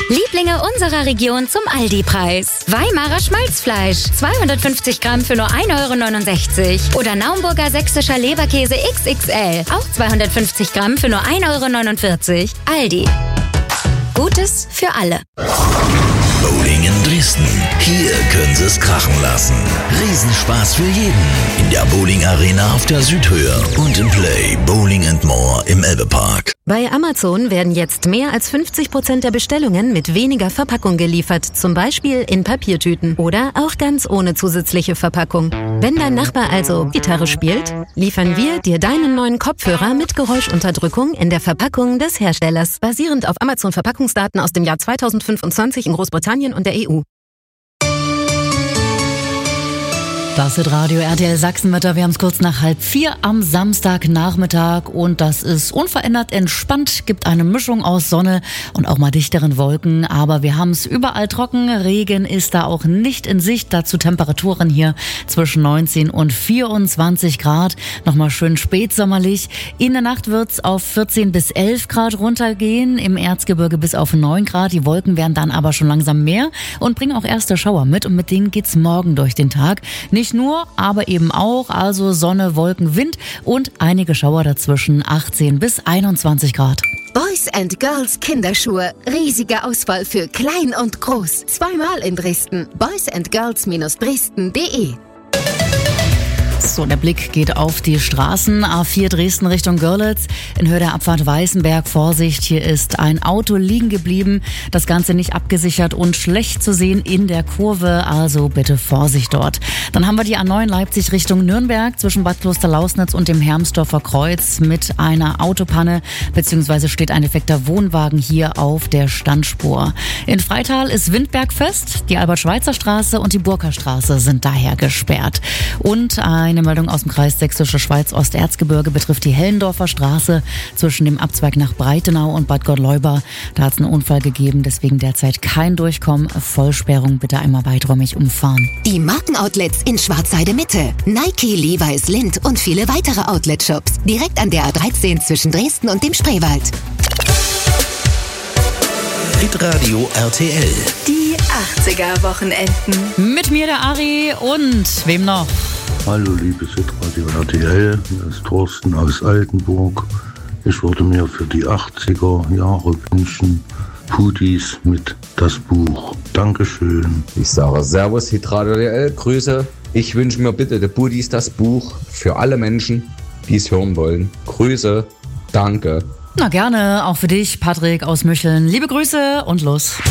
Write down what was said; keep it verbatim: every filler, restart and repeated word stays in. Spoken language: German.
Lieblinge unserer Region zum Aldi-Preis. Weimarer Schmalzfleisch, zweihundertfünfzig Gramm für nur ein Euro neunundsechzig. Oder Naumburger sächsischer Leberkäse X X L, auch zweihundertfünfzig Gramm für nur ein Euro neunundvierzig. Aldi. Gutes für alle. Bowling in Dresden. Hier können Sie es krachen lassen. Riesenspaß für jeden. In der Bowling Arena auf der Südhöhe und im Play Bowling and More im Elbepark. Bei Amazon werden jetzt mehr als fünfzig Prozent der Bestellungen mit weniger Verpackung geliefert. Zum Beispiel in Papiertüten oder auch ganz ohne zusätzliche Verpackung. Wenn dein Nachbar also Gitarre spielt, liefern wir dir deinen neuen Kopfhörer mit Geräuschunterdrückung in der Verpackung des Herstellers. Basierend auf Amazon-Verpackungsdaten aus dem Jahr zweitausendfünfundzwanzig in Großbritannien und der E U. Das ist Radio R T L Sachsenwetter. Wir haben es kurz nach halb vier am Samstagnachmittag und das ist unverändert entspannt, gibt eine Mischung aus Sonne und auch mal dichteren Wolken, aber wir haben es überall trocken. Regen ist da auch nicht in Sicht, dazu Temperaturen hier zwischen neunzehn und vierundzwanzig Grad. Nochmal schön spätsommerlich. In der Nacht wird's auf vierzehn bis elf Grad runtergehen, im Erzgebirge bis auf neun Grad. Die Wolken werden dann aber schon langsam mehr und bringen auch erste Schauer mit und mit denen geht's morgen durch den Tag. Nicht Nicht nur, aber eben auch, also Sonne, Wolken, Wind und einige Schauer dazwischen, achtzehn bis einundzwanzig Grad. Boys and Girls Kinderschuhe. Riesige Auswahl für klein und groß. Zweimal in Dresden. boys and girls Bindestrich dresden punkt de. So, der Blick geht auf die Straßen. A vier Dresden Richtung Görlitz. In Höhe der Abfahrt Weißenberg. Vorsicht, hier ist ein Auto liegen geblieben. Das Ganze nicht abgesichert und schlecht zu sehen in der Kurve. Also bitte Vorsicht dort. Dann haben wir die A neun Leipzig Richtung Nürnberg zwischen Bad Klosterlausnitz und dem Hermsdorfer Kreuz mit einer Autopanne. Beziehungsweise steht ein defekter Wohnwagen hier auf der Standspur. In Freital ist Windbergfest. Die Albert-Schweitzer-Straße und die Burkerstraße sind daher gesperrt. Und eine Meldung aus dem Kreis Sächsische Schweiz Osterzgebirge betrifft die Hellendorfer Straße zwischen dem Abzweig nach Breitenau und Bad Gottleuba. Da hat es einen Unfall gegeben, deswegen derzeit kein Durchkommen. Vollsperrung, bitte einmal weiträumig umfahren. Die Markenoutlets in Schwarzheide Mitte. Nike, Levi's, Lindt und viele weitere Outlet-Shops. Direkt an der A dreizehn zwischen Dresden und dem Spreewald. Hitradio R T L. Die achtziger-Wochenenden. Mit mir der Ari und wem noch? Hallo liebes Hitradio R T L, hier ist Thorsten aus Altenburg. Ich würde mir für die achtziger Jahre wünschen, Pudis mit Das Buch. Dankeschön. Ich sage Servus Hitradio R T L, Grüße. Ich wünsche mir bitte der Pudis Das Buch für alle Menschen, die es hören wollen. Grüße, danke. Na gerne, auch für dich, Patrick aus Mücheln. Liebe Grüße und los.